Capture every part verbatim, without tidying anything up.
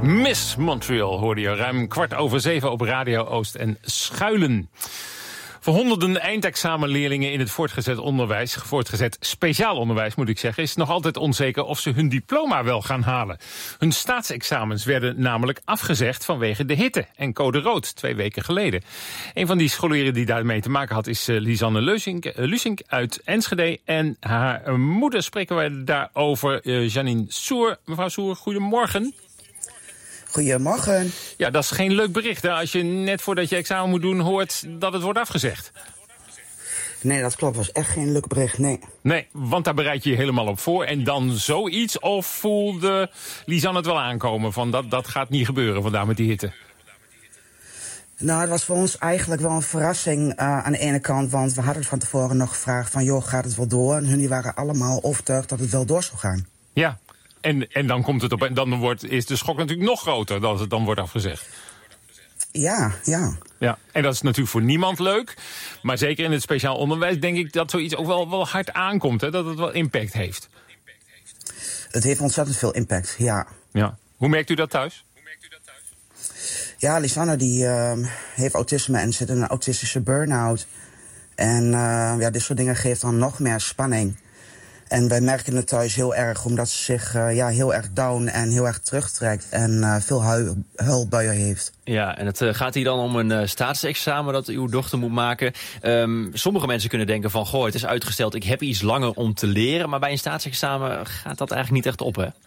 Miss Montreal hoorde je ruim kwart over zeven op Radio Oost en Schuilen. Voor honderden eindexamenleerlingen in het voortgezet onderwijs, voortgezet speciaal onderwijs moet ik zeggen, is nog altijd onzeker of ze hun diploma wel gaan halen. Hun staatsexamens werden namelijk afgezegd vanwege de hitte en code rood twee weken geleden. Een van die scholieren die daarmee te maken had is uh, Lisanne Lusink, uh, Lusink uit Enschede. En haar uh, moeder spreken wij daarover, uh, Janine Soer. Mevrouw Soer, goedemorgen. Goedemorgen. Ja, dat is geen leuk bericht hè, als je net voordat je examen moet doen hoort dat het wordt afgezegd. Nee, dat klopt. Was echt geen leuk bericht, nee. Nee, want daar bereid je je helemaal op voor. En dan zoiets, of voelde Lisanne het wel aankomen van dat, dat gaat niet gebeuren vandaag met die hitte? Nou, het was voor ons eigenlijk wel een verrassing uh, aan de ene kant. Want we hadden van tevoren nog gevraagd van, joh, gaat het wel door? En hun die waren allemaal overtuigd dat het wel door zou gaan. Ja, en, en dan komt het op. En dan wordt, is de schok natuurlijk nog groter dan het dan wordt afgezegd. Ja, ja. Ja, en dat is natuurlijk voor niemand leuk. Maar zeker in het speciaal onderwijs denk ik dat zoiets ook wel, wel hard aankomt. Hè? Dat het wel impact heeft. Het heeft ontzettend veel impact, ja. Ja. Hoe merkt u dat thuis? Ja, Lisanne die uh, heeft autisme en zit in een autistische burn-out. En uh, ja, dit soort dingen geeft dan nog meer spanning. En wij merken het thuis heel erg, omdat ze zich uh, ja, heel erg down en heel erg terugtrekt. En uh, veel huil, huilbuien heeft. Ja, en het uh, gaat hier dan om een uh, staatsexamen dat uw dochter moet maken. Um, sommige mensen kunnen denken van, goh, het is uitgesteld, ik heb iets langer om te leren. Maar bij een staatsexamen gaat dat eigenlijk niet echt op, hè?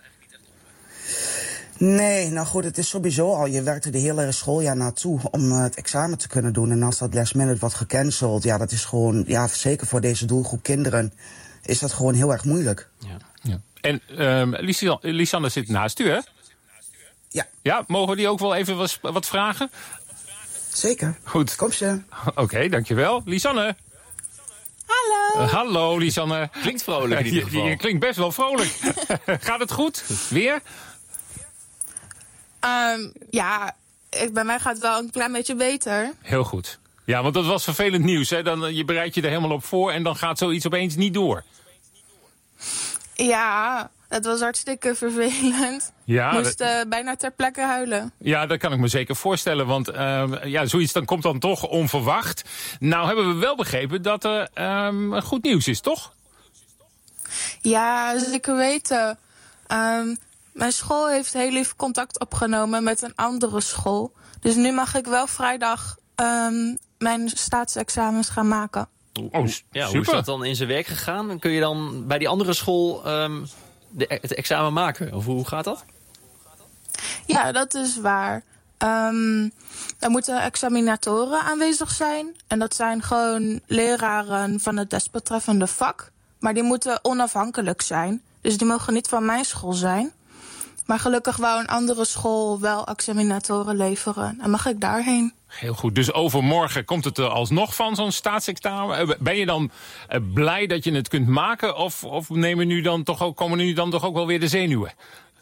Nee, nou goed, het is sowieso al. Je werkt er de hele schooljaar naartoe om uh, het examen te kunnen doen. En als dat last minute wordt gecanceld, ja, dat is gewoon, ja, zeker voor deze doelgroep kinderen, is dat gewoon heel erg moeilijk. Ja. Ja. En um, Lisanne zit naast u, hè? Ja. Ja, mogen we die ook wel even wat, wat vragen? Zeker. Goed. Kom ze. Oké, okay, dankjewel. Lisanne. Hallo. Uh, hallo, Lisanne. Klinkt vrolijk in ieder geval. Je, je klinkt best wel vrolijk. Gaat het goed? Weer? Um, ja, ik, bij mij gaat het wel een klein beetje beter. Heel goed. Ja, want dat was vervelend nieuws. Hè? Dan, je bereidt je er helemaal op voor en dan gaat zoiets opeens niet door. Ja, het was hartstikke vervelend. Ja, ik moest uh, bijna ter plekke huilen. Ja, dat kan ik me zeker voorstellen. Want uh, ja, zoiets dan komt dan toch onverwacht. Nou hebben we wel begrepen dat er um, goed nieuws is, toch? Ja, zeker weten. Um, mijn school heeft heel lief contact opgenomen met een andere school. Dus nu mag ik wel vrijdag um, mijn staatsexamens gaan maken. Oh, ja, hoe is dat dan in zijn werk gegaan? Kun je dan bij die andere school um, de, het examen maken? Of hoe gaat dat? Ja, dat is waar. Um, er moeten examinatoren aanwezig zijn. En dat zijn gewoon leraren van het desbetreffende vak. Maar die moeten onafhankelijk zijn. Dus die mogen niet van mijn school zijn. Maar gelukkig wou een andere school wel examinatoren leveren. En mag ik daarheen? Heel goed. Dus overmorgen komt het er alsnog van, zo'n staatsexamen. Ben je dan blij dat je het kunt maken? Of, of nemen nu dan toch ook, komen nu dan toch ook wel weer de zenuwen?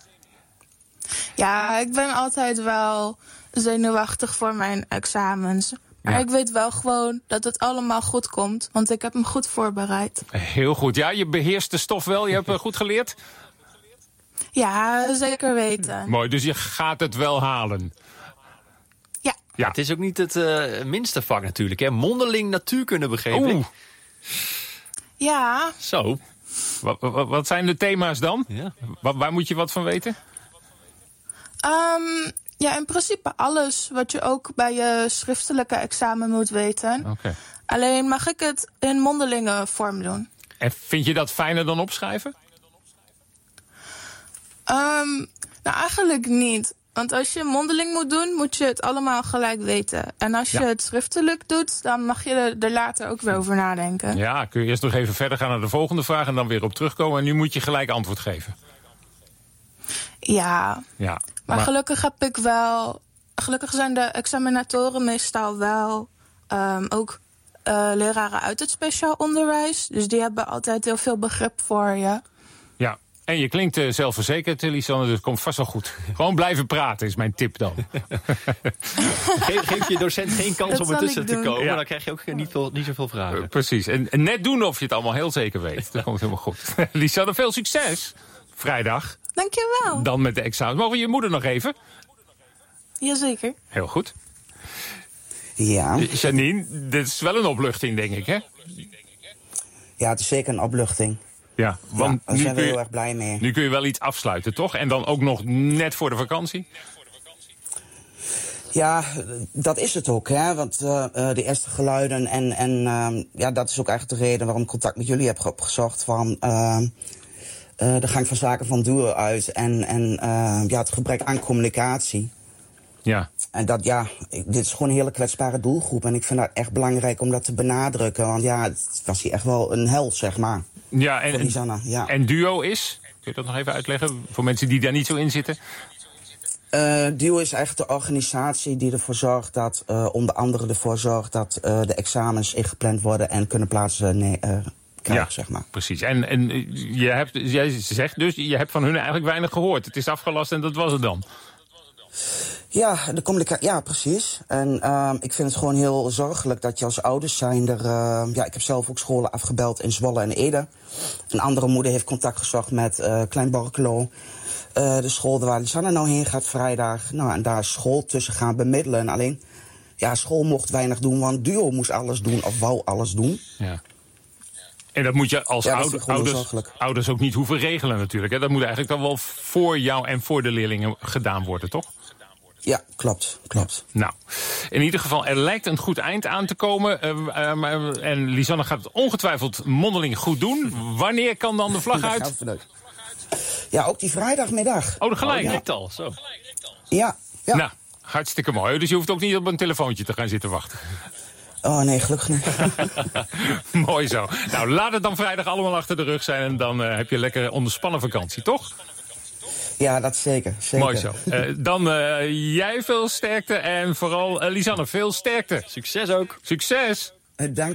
Ja, ik ben altijd wel zenuwachtig voor mijn examens. Maar ja, ik weet wel gewoon dat het allemaal goed komt. Want ik heb hem goed voorbereid. Heel goed. Ja, je beheerst de stof wel. Je hebt goed geleerd? Ja, zeker weten. Mooi, dus je gaat het wel halen. Ja. Ja. Het is ook niet het uh, minste vak natuurlijk, hè? Mondeling natuurkunde, begreep ik. Ja. Zo. Wat, wat, wat zijn de thema's dan? Ja. Waar, waar moet je wat van weten? Um, ja, in principe alles wat je ook bij je schriftelijke examen moet weten. Okay. Alleen mag ik het in mondelinge vorm doen. En vind je dat fijner dan opschrijven? Um, nou, eigenlijk niet. Want als je mondeling moet doen, moet je het allemaal gelijk weten. En als je ja. het schriftelijk doet, dan mag je er, er later ook weer over nadenken. Ja, kun je eerst nog even verder gaan naar de volgende vraag en dan weer op terugkomen. En nu moet je gelijk antwoord geven. Ja, ja maar, maar gelukkig heb ik wel... Gelukkig zijn de examinatoren meestal wel um, ook uh, leraren uit het speciaal onderwijs. Dus die hebben altijd heel veel begrip voor je. Ja. En je klinkt uh, zelfverzekerd, Lisanne, dus het komt vast wel goed. Gewoon blijven praten is mijn tip dan. Geef, geef je docent geen kans dat om ertussen te komen, ja. dan krijg je ook niet, veel, niet zoveel vragen. Uh, precies, en, en net doen of je het allemaal heel zeker weet. Dat komt helemaal goed. Lisanne, veel succes vrijdag. Dankjewel. Dan met de examen. Mogen we je moeder nog even? Jazeker. Heel goed. Ja. Janine, dit is wel een opluchting, denk ik, hè? Ja, het is zeker een opluchting. Ja, want ja, daar nu zijn we kun je, heel erg blij mee. Nu kun je wel iets afsluiten, toch? En dan ook nog net voor de vakantie? Ja, dat is het ook, hè. Want uh, de eerste geluiden en, en uh, ja, dat is ook eigenlijk de reden waarom ik contact met jullie heb opgezocht. Van uh, uh, de gang van zaken van Duo uit en, en uh, ja, het gebrek aan communicatie. Ja. En dat, ja, dit is gewoon een hele kwetsbare doelgroep. En ik vind dat echt belangrijk om dat te benadrukken. Want ja, het was hier echt wel een held, zeg maar. Ja, en, voor Lisanne, ja. en Duo is? Kun je dat nog even uitleggen? Voor mensen die daar niet zo in zitten? Uh, Duo is eigenlijk de organisatie die ervoor zorgt dat, uh, onder andere ervoor zorgt dat uh, de examens ingepland worden en kunnen plaatsen nee, uh, krijgen, Ja, zeg maar. Precies. En, en je hebt, jij zegt dus, je hebt van hun eigenlijk weinig gehoord. Het is afgelast en dat was het dan. Ja, de communicatie, ja, precies. En uh, ik vind het gewoon heel zorgelijk dat je als ouders zijn er... Uh, ja, ik heb zelf ook scholen afgebeld in Zwolle en Ede. Een andere moeder heeft contact gezocht met uh, Klein Borculo. Uh, de school waar Lisanne nou heen gaat vrijdag. Nou, en daar is school tussen gaan bemiddelen. Alleen, ja, school mocht weinig doen, want Duo moest alles doen of wou alles doen. Ja. En dat moet je als ja, ouder, ouders, ouders ook niet hoeven regelen natuurlijk. Hè? Dat moet eigenlijk dan wel voor jou en voor de leerlingen gedaan worden, toch? Ja, klopt, klopt. Nou, in ieder geval, er lijkt een goed eind aan te komen. Uh, uh, en Lisanne gaat het ongetwijfeld mondeling goed doen. Wanneer kan dan de vlag uit? Ja, ook die vrijdagmiddag. Oh, dat gelijk. Oh, direct al, zo. Ja, ja. Nou, hartstikke mooi. Dus je hoeft ook niet op een telefoontje te gaan zitten wachten. Oh nee, gelukkig niet. Mooi zo. Nou, laat het dan vrijdag allemaal achter de rug zijn. En dan uh, heb je lekker onderspannen vakantie, toch? Ja, dat zeker. zeker. Mooi zo. Uh, dan uh, jij veel sterkte en vooral uh, Lisanne, veel sterkte. Succes ook. Succes. Uh, dank